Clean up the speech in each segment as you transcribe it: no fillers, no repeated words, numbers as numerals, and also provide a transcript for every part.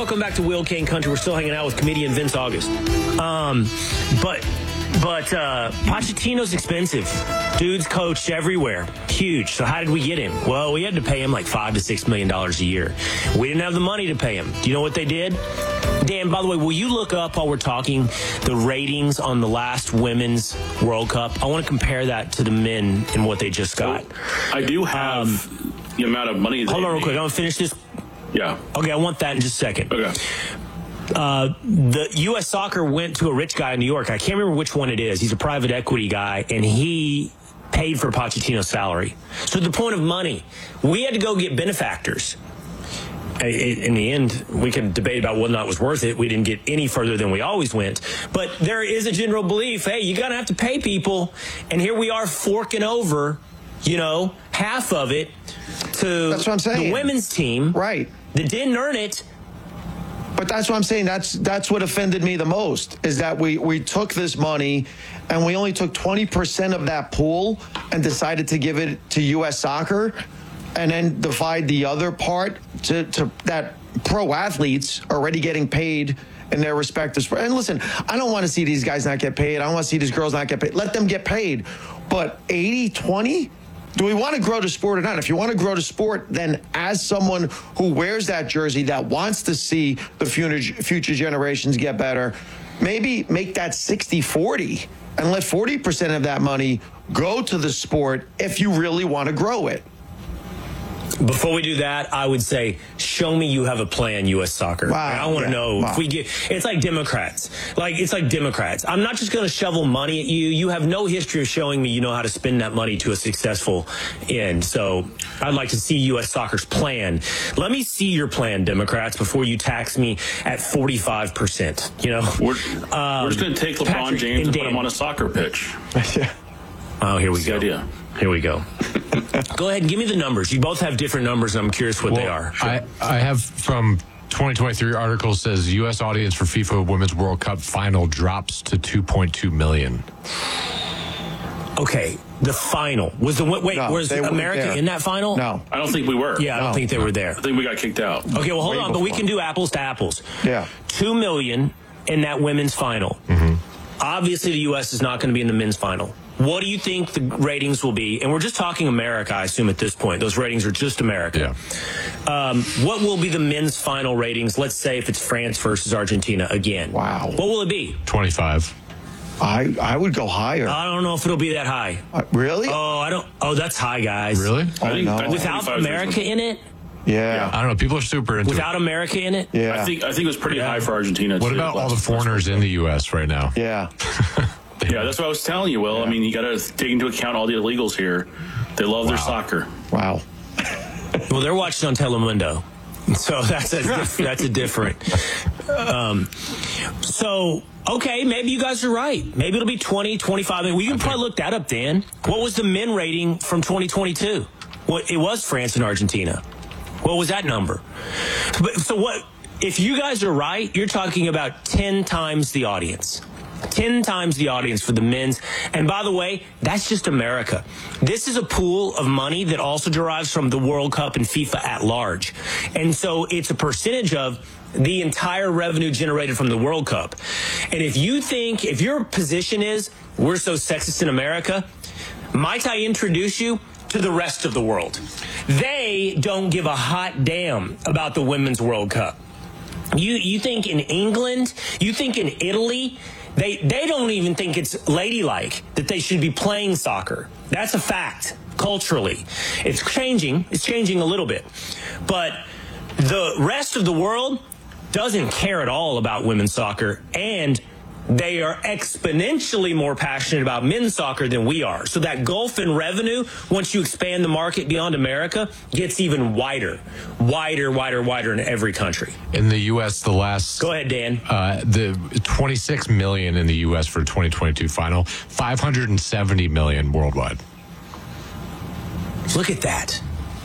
Welcome back to Will Kane Country. We're still hanging out with comedian Vince August. But Pochettino's expensive. Dude's coached everywhere. Huge. So how did we get him? Well, we had to pay him like $5 to $6 million a year. We didn't have the money to pay him. Do you know what they did? Dan, by the way, will you look up while we're talking the ratings on the last Women's World Cup? I want to compare that to the men and what they just got. I do have the amount of money. Hold on real quick. I'm going to finish this. Yeah. Okay, I want that in just a second. Okay. The U.S. Soccer went to a rich guy in New York. I can't remember which one it is. He's a private equity guy, and he paid for Pochettino's salary. So the point of money, we had to go get benefactors. In the end, we could debate about whether or not it was worth it. We didn't get any further than we always went. But there is a general belief, hey, you're going to have to pay people. And here we are forking over, half of it to That's what I'm saying. The women's team. Right. That didn't earn it. But that's what I'm saying. That's what offended me the most, is that we took this money and we only took 20% of that pool and decided to give it to U.S. Soccer, and then divide the other part to that pro athletes already getting paid in their respective sport. And listen, I don't want to see these guys not get paid. I don't want to see these girls not get paid. Let them get paid. But 80-20? Do we want to grow the sport or not? If you want to grow the sport, then as someone who wears that jersey that wants to see the future generations get better, maybe make that 60-40 and let 40% of that money go to the sport if you really want to grow it. Before we do that, I would say, show me you have a plan, U.S. Soccer. Wow, I want to know if we get. It's like Democrats. I'm not just going to shovel money at you. You have no history of showing me you know how to spend that money to a successful end. So I'd like to see U.S. Soccer's plan. Let me see your plan, Democrats, before you tax me at 45%. We're just going to take LeBron Patrick James and put Dan. him on a soccer pitch. Oh, here we That's the go. idea. Here we go. Go ahead and give me the numbers. You both have different numbers, and I'm curious what they are. I have from 2023 article says U.S. audience for FIFA Women's World Cup final drops to 2.2 million. Okay, the final was the wait. No, was they weren't America there. in that final? No. I don't think we were. Yeah, I don't think they were there. I think we got kicked out. Okay, well, hold Way on, but we before. can do apples to apples. Yeah. 2 million in that women's final. Obviously, the U.S. is not going to be in the men's final. What do you think the ratings will be? And we're just talking America, I assume, at this point. Those ratings are just America. Yeah. What will be the men's final ratings? Let's say if it's France versus Argentina again. Wow. What will it be? 25. I would go higher. I don't know if it'll be that high. Really? Oh, that's high, guys. Really? I think no. Without 25 is America reasonable. in it? Yeah. I don't know. People are super into Without America in it? Yeah. I think it was pretty high for Argentina. What too, about all the last- foreigners in the U.S. right now? Yeah. Yeah, that's what I was telling you, Will. I mean, you got to take into account all the illegals here. They love their soccer. Wow. Well, they're watching on Telemundo. So that's a different. So, okay, maybe you guys are right. Maybe it'll be 20, 25. We can probably look that up, Dan. What was the men rating from 2022? It was France and Argentina. What was that number? So what? If you guys are right, you're talking about 10 times the audience. 10 times the audience for the men's. And by the way, that's just America. This is a pool of money that also derives from the World Cup and FIFA at large. And so it's a percentage of the entire revenue generated from the World Cup. And if your position is, we're so sexist in America, might I introduce you to the rest of the world? They don't give a hot damn about the Women's World Cup. You think in England, you think in Italy, they don't even think it's ladylike that they should be playing soccer. That's a fact, culturally. It's changing a little bit. But the rest of the world doesn't care at all about women's soccer, and they are exponentially more passionate about men's soccer than we are. So that gulf in revenue, once you expand the market beyond America, gets even wider in every country. In the U.S., the last... Go ahead, Dan. The 26 million in the U.S. for 2022 final, 570 million worldwide. Look at that.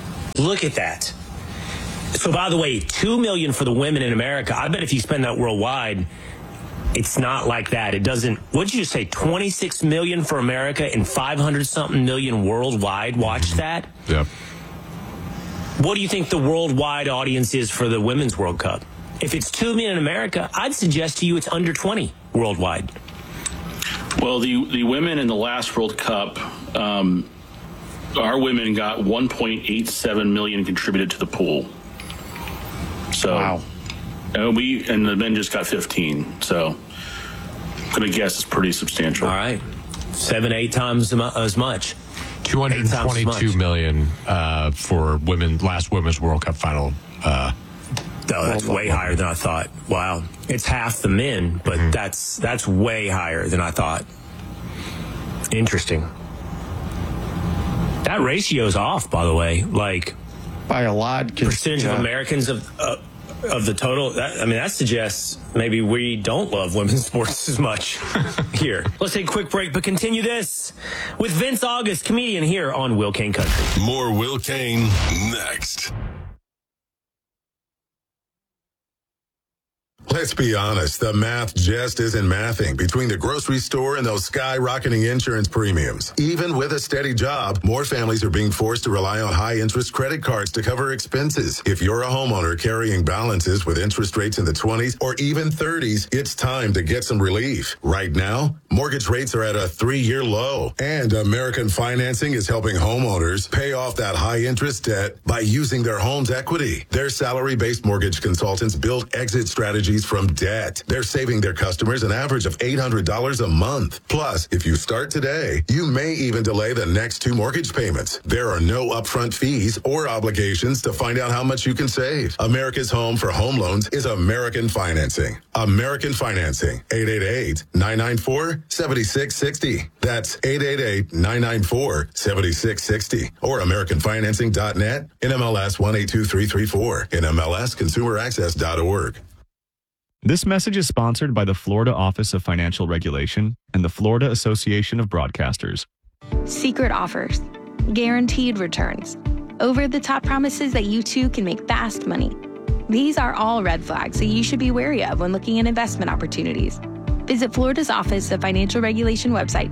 So, by the way, 2 million for the women in America. I bet if you spend that worldwide, it's not like that. It doesn't. What did you say? 26 million for America and 500-something million worldwide. Watch that. Yep. What do you think the worldwide audience is for the Women's World Cup? If it's 2 million in America, I'd suggest to you it's under 20 worldwide. Well, the women in the last World Cup, our women got 1.87 million contributed to the pool. So, wow. And the men just got 15. So, I'm going to guess it's pretty substantial. All right. 7-8 times as much. 222 million for last Women's World Cup final. That's way higher than I thought. Wow. It's half the men, but that's way higher than I thought. Interesting. That ratio's off, by the way. Like, by a lot. Percentage of Americans of the total. That suggests maybe we don't love women's sports as much here. Let's take a quick break, but continue this with Vince August, comedian, here on Will Kane Country. More Will Kane next. Let's be honest, the math just isn't mathing between the grocery store and those skyrocketing insurance premiums. Even with a steady job, more families are being forced to rely on high-interest credit cards to cover expenses. If you're a homeowner carrying balances with interest rates in the 20s or even 30s, it's time to get some relief. Right now, mortgage rates are at a 3-year low, and American Financing is helping homeowners pay off that high-interest debt by using their home's equity. Their salary-based mortgage consultants build exit strategies from debt. They're saving their customers an average of $800 a month. Plus, if you start today, you may even delay the next 2 mortgage payments. There are no upfront fees or obligations to find out how much you can save. America's home for home loans is American Financing. American Financing, 888-994-7660. That's 888-994-7660. Or AmericanFinancing.net, NMLS 182334, NMLSConsumerAccess.org. This message is sponsored by the Florida Office of Financial Regulation and the Florida Association of Broadcasters. Secret offers, guaranteed returns, over-the-top promises that you too can make fast money. These are all red flags that you should be wary of when looking at investment opportunities. Visit Florida's Office of Financial Regulation website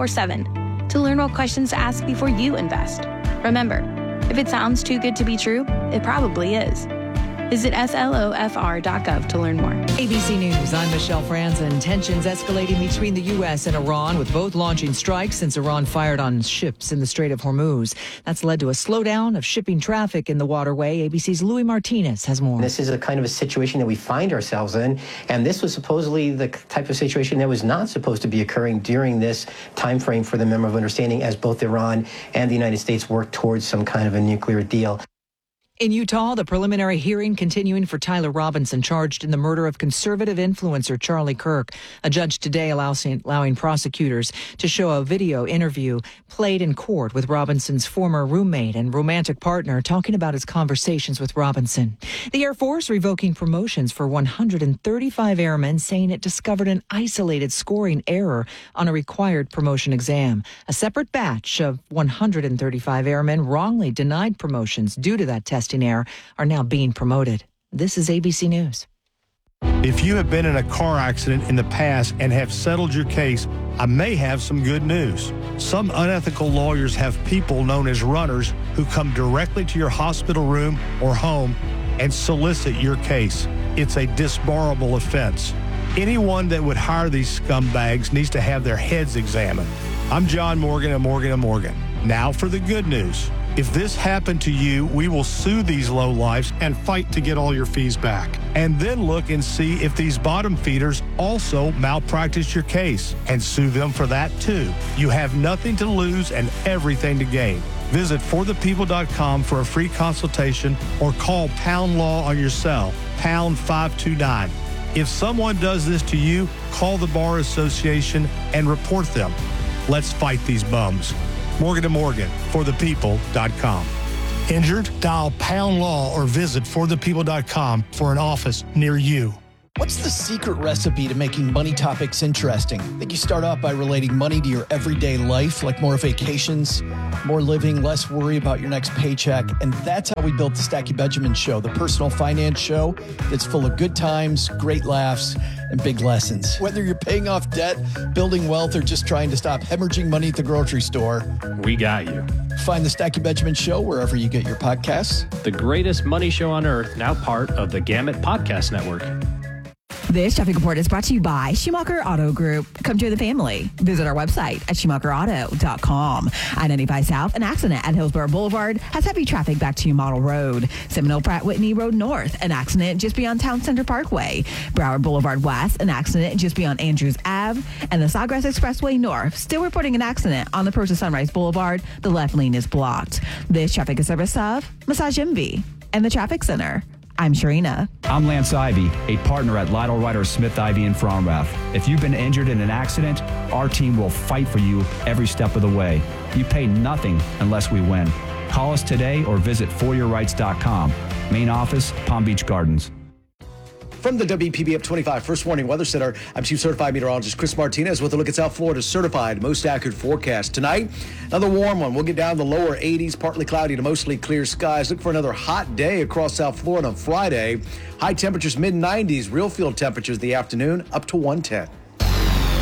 24/7 to learn what questions to ask before you invest. Remember, if it sounds too good to be true, it probably is. Visit slofr.gov to learn more. ABC News, I'm Michelle Franzen. Tensions escalating between the U.S. and Iran, with both launching strikes since Iran fired on ships in the Strait of Hormuz. That's led to a slowdown of shipping traffic in the waterway. ABC's Louis Martinez has more. This is a kind of a situation that we find ourselves in, and this was supposedly the type of situation that was not supposed to be occurring during this time frame for the Memorandum of Understanding, as both Iran and the United States work towards some kind of a nuclear deal. In Utah, the preliminary hearing continuing for Tyler Robinson, charged in the murder of conservative influencer Charlie Kirk. A judge today allowing prosecutors to show a video interview played in court with Robinson's former roommate and romantic partner talking about his conversations with Robinson. The Air Force revoking promotions for 135 airmen, saying it discovered an isolated scoring error on a required promotion exam. A separate batch of 135 airmen wrongly denied promotions due to that testing error are now being promoted. This is ABC News. If you have been in a car accident in the past and have settled your case, I may have some good news. Some unethical lawyers have people known as runners who come directly to your hospital room or home and solicit your case. It's a disbarable offense. Anyone that would hire these scumbags needs to have their heads examined. I'm John Morgan of Morgan & Morgan. Now for the good news. If this happened to you, we will sue these lowlifes and fight to get all your fees back. And then look and see if these bottom feeders also malpracticed your case and sue them for that too. You have nothing to lose and everything to gain. Visit forthepeople.com for a free consultation or call Pound Law on your cell, pound 529. If someone does this to you, call the Bar Association and report them. Let's fight these bums. Morgan & Morgan, forthepeople.com. Injured? Dial Pound Law or visit forthepeople.com for an office near you. What's the secret recipe to making money topics interesting? I think you start off by relating money to your everyday life, like more vacations, more living, less worry about your next paycheck. And that's how we built the Stacey Benjamin Show, the personal finance show that's full of good times, great laughs, and big lessons. Whether you're paying off debt, building wealth, or just trying to stop hemorrhaging money at the grocery store, we got you. Find the Stacking Benjamin Show wherever you get your podcasts. The greatest money show on earth, now part of the Gamut Podcast Network. This traffic report is brought to you by Schumacher Auto Group. Come join the family. Visit our website at SchumacherAuto.com. I-95 South, an accident at Hillsborough Boulevard has heavy traffic back to Model Road. Seminole Pratt Whitney Road North, an accident just beyond Town Center Parkway. Broward Boulevard West, an accident just beyond Andrews Ave. And the Sawgrass Expressway North, still reporting an accident on the approach to Sunrise Boulevard. The left lane is blocked. This traffic is service of Massage Envy and the Traffic Center. I'm Sharina. I'm Lance Ivy, a partner at Lytle Ryder Smith Ivy in Fromrath. If you've been injured in an accident, our team will fight for you every step of the way. You pay nothing unless we win. Call us today or visit foryourrights.com. Main office, Palm Beach Gardens. From the WPB Up 25 First Warning Weather Center, I'm Chief Certified Meteorologist Chris Martinez with a look at South Florida's certified most accurate forecast. Tonight, another warm one. We'll get down to the lower 80s, partly cloudy to mostly clear skies. Look for another hot day across South Florida on Friday. High temperatures mid-90s, real field temperatures the afternoon up to 110.